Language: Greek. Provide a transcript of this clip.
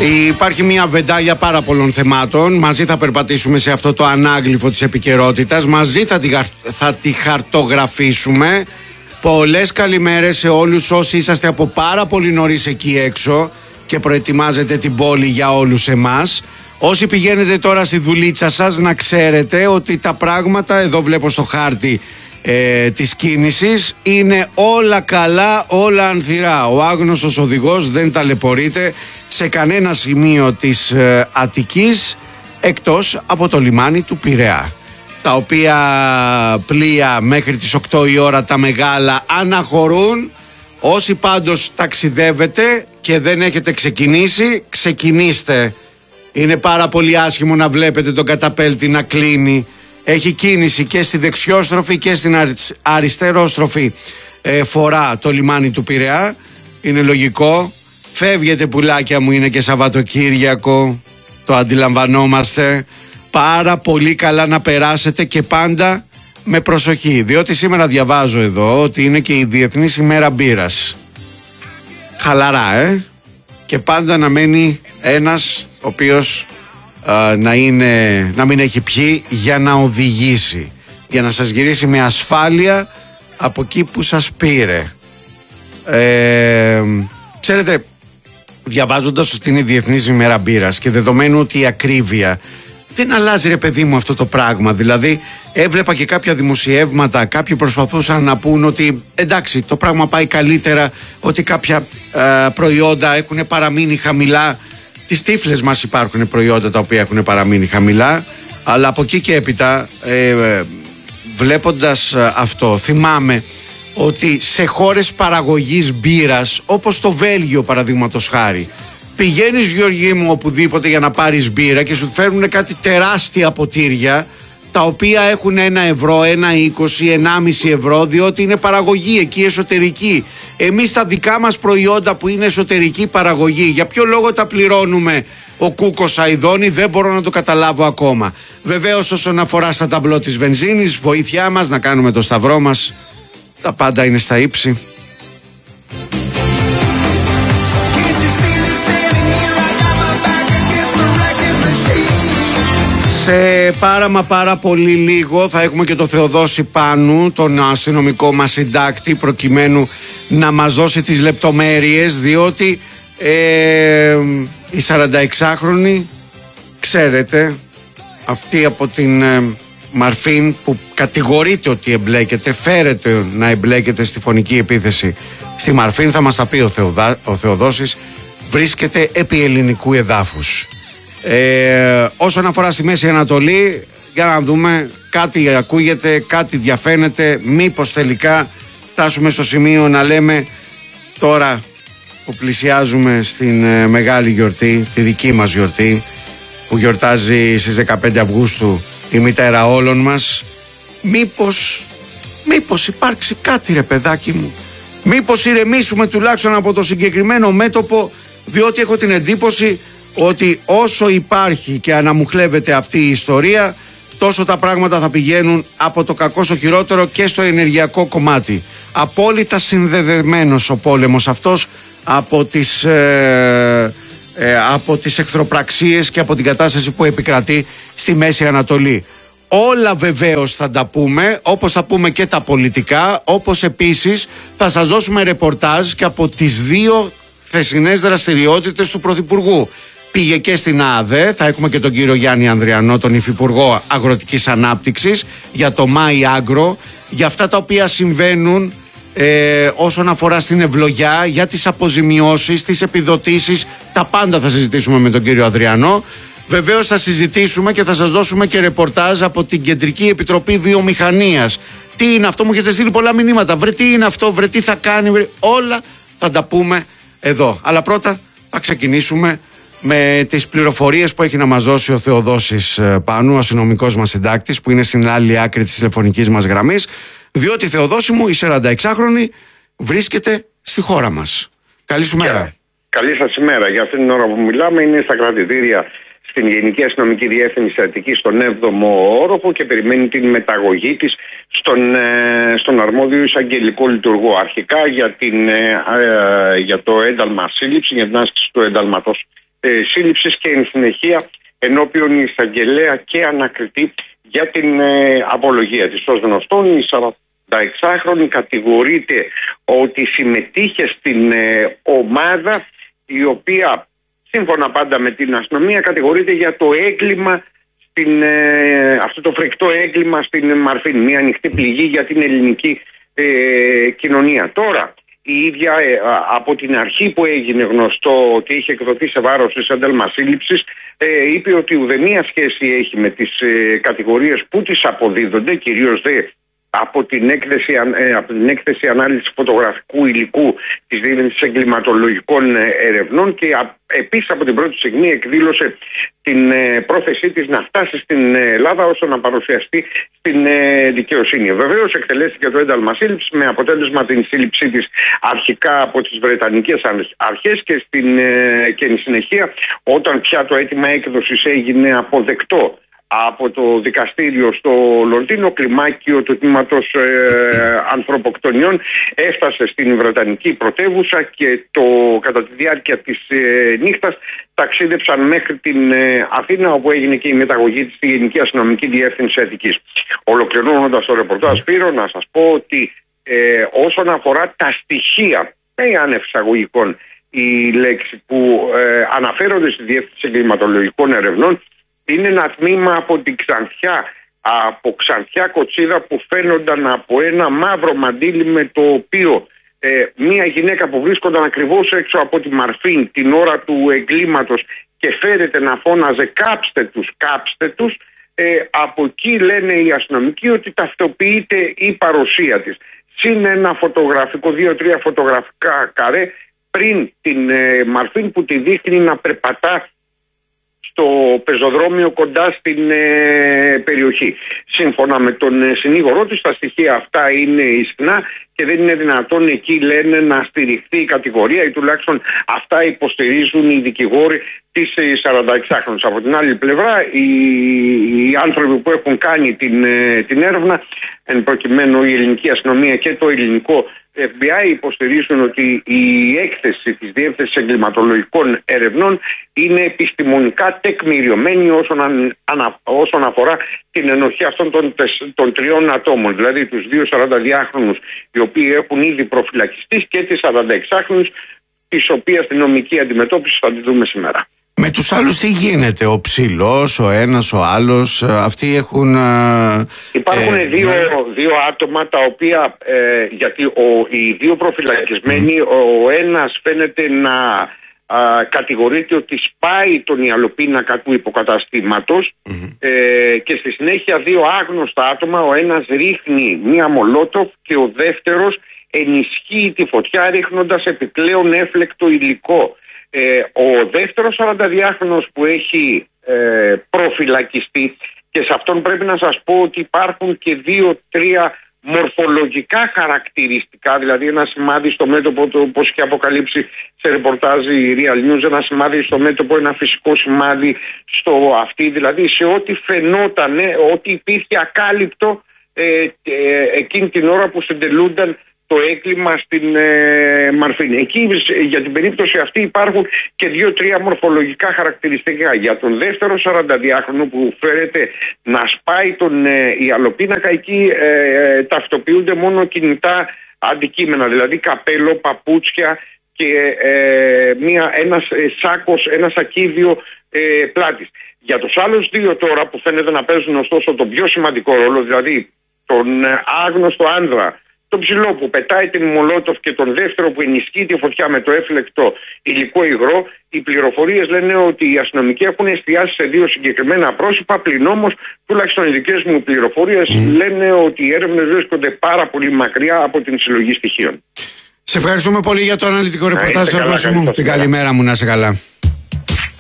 Υπάρχει μια βεντάλια πάρα πολλών θεμάτων. Μαζί θα περπατήσουμε σε αυτό το ανάγλυφο της επικαιρότητας. Μαζί θα τη χαρτογραφήσουμε. Πολλές καλημέρες σε όλους όσοι είσαστε από πάρα πολύ νωρίς εκεί έξω και προετοιμάζετε την πόλη για όλους εμάς. Όσοι πηγαίνετε τώρα στη δουλίτσα σας, να ξέρετε ότι τα πράγματα, εδώ βλέπω στο χάρτη της κίνησης, είναι όλα καλά, όλα ανθυρά. Ο άγνωστος οδηγός δεν ταλαιπωρείται σε κανένα σημείο της Αττικής εκτός από το λιμάνι του Πειραιά, τα οποία πλοία μέχρι τις 8 η ώρα τα μεγάλα αναχωρούν. Όσοι πάντως ταξιδεύετε και δεν έχετε ξεκινήσει, ξεκινήστε. Είναι πάρα πολύ άσχημο να βλέπετε τον καταπέλτη να κλείνει. Έχει κίνηση και στη δεξιόστροφη και στην αριστερόστροφη φορά το λιμάνι του Πειραιά. Είναι λογικό. Φεύγετε πουλάκια μου, είναι και Σαββατοκύριακο. Το αντιλαμβανόμαστε. Πάρα πολύ καλά να περάσετε και πάντα με προσοχή. Διότι σήμερα διαβάζω εδώ ότι είναι και η Διεθνής ημέρα μπύρας. Χαλαρά, Και πάντα να μένει ένας ο οποίος να μην έχει πιει για να οδηγήσει, για να σας γυρίσει με ασφάλεια από εκεί που σας πήρε. Ξέρετε, διαβάζοντας ότι είναι η Διεθνής ημέρα μπύρας και δεδομένου ότι η ακρίβεια δεν αλλάζει, ρε παιδί μου, αυτό το πράγμα. Δηλαδή έβλεπα και κάποια δημοσιεύματα, κάποιοι προσπαθούσαν να πούν ότι εντάξει, το πράγμα πάει καλύτερα, ότι κάποια προϊόντα έχουν παραμείνει χαμηλά. Τις τύφλες μας υπάρχουν προϊόντα τα οποία έχουν παραμείνει χαμηλά, αλλά από εκεί και έπειτα βλέποντας αυτό θυμάμαι ότι σε χώρες παραγωγής μπύρας όπως το Βέλγιο παραδείγματος χάρη, πηγαίνεις, Γιώργη μου, οπουδήποτε για να πάρεις μπύρα και σου φέρνουν κάτι τεράστια ποτήρια τα οποία έχουν 1 ευρώ, 1,20, 1,5 ευρώ, διότι είναι παραγωγή εκεί εσωτερική. Εμείς τα δικά μας προϊόντα που είναι εσωτερική παραγωγή, για ποιο λόγο τα πληρώνουμε ο Κούκος Αηδόνη, δεν μπορώ να το καταλάβω ακόμα. Βεβαίως όσον αφορά στα ταμπλό της βενζίνης, βοήθειά μας να κάνουμε το σταυρό μας, τα πάντα είναι στα ύψη. Σε πάρα πολύ λίγο θα έχουμε και το Θεοδόση Πάνου, τον αστυνομικό μας συντάκτη, προκειμένου να μας δώσει τις λεπτομέρειες, διότι η 46χρονη, ξέρετε, αυτή από την Μαρφίν που κατηγορείται ότι εμπλέκεται, φέρεται να εμπλέκεται στη φωνική επίθεση στη Μαρφίν, θα μας τα πει ο Θεοδόσης, βρίσκεται επί ελληνικού εδάφους. Όσον αφορά στη Μέση Ανατολή, για να δούμε, κάτι ακούγεται, κάτι διαφαίνεται, μήπως τελικά φτάσουμε στο σημείο να λέμε τώρα που πλησιάζουμε στην μεγάλη γιορτή, τη δική μας γιορτή που γιορτάζει στις 15 Αυγούστου η μητέρα όλων μας, μήπως υπάρξει κάτι, ρε παιδάκι μου, μήπως ηρεμήσουμε τουλάχιστον από το συγκεκριμένο μέτωπο, διότι έχω την εντύπωση ότι όσο υπάρχει και αναμουχλεύεται αυτή η ιστορία, τόσο τα πράγματα θα πηγαίνουν από το κακό στο χειρότερο και στο ενεργειακό κομμάτι. Απόλυτα συνδεδεμένος ο πόλεμος αυτός από τις εχθροπραξίες και από την κατάσταση που επικρατεί στη Μέση Ανατολή. Όλα βεβαίως θα τα πούμε, όπως θα πούμε και τα πολιτικά, όπως επίσης θα σας δώσουμε ρεπορτάζ και από τις 2 χθεσινές δραστηριότητες του Πρωθυπουργού. Πήγε και στην ΑΑΔΕ, θα έχουμε και τον κύριο Γιάννη Ανδριανό, τον Υφυπουργό Αγροτικής Ανάπτυξης, για το ΜΑΙ Άγκρο, για αυτά τα οποία συμβαίνουν όσον αφορά στην ευλογιά, για τις αποζημιώσεις, τις επιδοτήσεις, τα πάντα θα συζητήσουμε με τον κύριο Ανδριανό. Βεβαίως θα συζητήσουμε και θα σας δώσουμε και ρεπορτάζ από την Κεντρική Επιτροπή Βιομηχανίας. Τι είναι αυτό, μου έχετε στείλει πολλά μηνύματα. Βρε τι είναι αυτό, βρε τι θα κάνει, όλα θα τα πούμε εδώ. Αλλά πρώτα θα ξεκινήσουμε με τις πληροφορίες που έχει να μας δώσει ο Θεοδόσης Πάνου, ο αστυνομικός μας συντάκτης, που είναι στην άλλη άκρη της τηλεφωνικής μας γραμμής, διότι, Θεοδόση μου, η 46χρονη βρίσκεται στη χώρα μας. Καλή σου μέρα. Καλή σας ημέρα. Για αυτήν την ώρα που μιλάμε είναι στα κρατητήρια στην Γενική Αστυνομική Διεύθυνση Αττικής, στον 7ο όροφο, και περιμένει την μεταγωγή της στον αρμόδιο εισαγγελικό λειτουργό. Αρχικά για το ένταλμα σύλληψη, για την άσκηση του εντάλματος σύλληψης και εν συνεχεία ενώπιον εισαγγελέα και ανακριτή για την απολογία της. Ως γνωστόν, η 46χρονη κατηγορείται ότι συμμετείχε στην ομάδα η οποία, σύμφωνα πάντα με την αστυνομία, κατηγορείται για το έγκλημα, αυτό το φρικτό έγκλημα στην Μαρφίν, μια ανοιχτή πληγή για την ελληνική κοινωνία. Τώρα, η ίδια από την αρχή που έγινε γνωστό ότι είχε εκδοθεί σε βάρος της ένταλμα σύλληψης, είπε ότι ουδέμια σχέση έχει με τις κατηγορίες που τις αποδίδονται, κυρίως δε από την έκθεση ανάλυσης φωτογραφικού υλικού της Διεύθυνσης Εγκληματολογικών Ερευνών, και επίσης από την πρώτη στιγμή εκδήλωσε την πρόθεσή της να φτάσει στην Ελλάδα ώστε να παρουσιαστεί στην δικαιοσύνη. Βεβαίως εκτελέστηκε το ένταλμα σύλληψης με αποτέλεσμα την σύλληψή της αρχικά από τις Βρετανικές αρχές και εν συνεχεία, όταν πια το αίτημα έκδοσης έγινε αποδεκτό από το δικαστήριο στο Λονδίνο, κλιμάκιο του τμήματος ανθρωποκτονιών έφτασε στην Βρετανική πρωτεύουσα και κατά τη διάρκεια της νύχτας ταξίδεψαν μέχρι την Αθήνα, όπου έγινε και η μεταγωγή της στη Γενική Αστυνομική Διεύθυνση Αττικής. Ολοκληρώνοντας το ρεπορτάζ, Σπύρο, να σας πω ότι όσον αφορά τα στοιχεία, άνευ εισαγωγικών η λέξη, που αναφέρονται στη Διεύθυνση Εγκληματολογικών Ερευνών, είναι ένα τμήμα από την Ξανθιά κοτσίδα που φαίνονταν από ένα μαύρο μαντίλι, με το οποίο μία γυναίκα που βρίσκονταν ακριβώς έξω από τη Μαρφίν την ώρα του εγκλήματος και φέρεται να φώναζε κάψτε τους, από εκεί λένε οι αστυνομικοί ότι ταυτοποιείται η παρουσία της. Συν ένα φωτογραφικό, 2-3 φωτογραφικά καρέ πριν την Μαρφίν που τη δείχνει να περπατά στο πεζοδρόμιο κοντά στην περιοχή. Σύμφωνα με τον συνήγορό της, τα στοιχεία αυτά είναι ισχνά και δεν είναι δυνατόν εκεί, λένε, να στηριχθεί η κατηγορία, ή τουλάχιστον αυτά υποστηρίζουν οι δικηγόροι της 46χρονης. Από την άλλη πλευρά, οι άνθρωποι που έχουν κάνει την έρευνα, εν προκειμένου η ελληνική αστυνομία και το ελληνικό FBI, υποστηρίζουν ότι η έκθεση της Διεύθυνσης Εγκληματολογικών Ερευνών είναι επιστημονικά τεκμηριωμένη όσον αφορά την ενοχή αυτών των τριών ατόμων, δηλαδή τους δύο 42χρονους οι οποίοι έχουν ήδη προφυλακιστεί και τις 46χρονους, τις οποίες την νομική αντιμετώπιση θα τη δούμε σήμερα. Με τους άλλους τι γίνεται? Ο ψηλός, ο ένας, ο άλλος, αυτοί έχουν... Υπάρχουν δύο άτομα τα οποία, γιατί οι δύο προφυλακισμένοι, ο ένας φαίνεται να κατηγορείται ότι σπάει τον ιαλοπίνακα του υποκαταστήματος, και στη συνέχεια δύο άγνωστα άτομα, ο ένας ρίχνει μία μολότοφ και ο δεύτερος ενισχύει τη φωτιά ρίχνοντας επιπλέον έφλεκτο υλικό. Ο δεύτερος 42χρονος που έχει προφυλακιστεί, και σε αυτόν πρέπει να σας πω ότι υπάρχουν και 2-3 μορφολογικά χαρακτηριστικά, δηλαδή ένα σημάδι στο μέτωπο, όπως είχε αποκαλύψει σε ρεπορτάζ η Real News, ένα σημάδι στο μέτωπο, ένα φυσικό σημάδι στο αυτί, δηλαδή σε ό,τι φαινόταν ότι υπήρχε ακάλυπτο εκείνη την ώρα που συντελούνταν το έγκλημα στην Μαρφίν. Εκεί για την περίπτωση αυτή υπάρχουν και 2-3 μορφολογικά χαρακτηριστικά. Για τον δεύτερο 42χρονο που φέρεται να σπάει τον ιαλοπίνακα, εκεί ταυτοποιούνται μόνο κινητά αντικείμενα, δηλαδή καπέλο, παπούτσια και ένα σακίδιο πλάτης. Για τους άλλους δύο τώρα που φαίνεται να παίζουν ωστόσο τον πιο σημαντικό ρόλο, δηλαδή τον άγνωστο άνδρα, τον ψηλό που πετάει την μολότοφ και τον δεύτερο που ενισχύει τη φωτιά με το έφλεκτο υλικό υγρό, οι πληροφορίες λένε ότι οι αστυνομικοί έχουν εστιάσει σε δύο συγκεκριμένα πρόσωπα, πλην όμως, τουλάχιστον οι δικές μου πληροφορίες λένε ότι οι έρευνες βρίσκονται πάρα πολύ μακριά από την συλλογή στοιχείων. Σε ευχαριστούμε πολύ για το αναλυτικό ρεπορτάζ. Την καλημέρα μου, να είσαι καλά.